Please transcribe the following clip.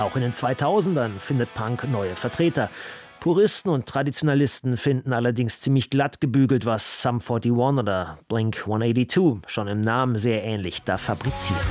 Auch in den 2000ern findet Punk neue Vertreter. Puristen und Traditionalisten finden allerdings ziemlich glatt gebügelt, was Sum 41 oder Blink-182 schon im Namen sehr ähnlich da fabrizieren.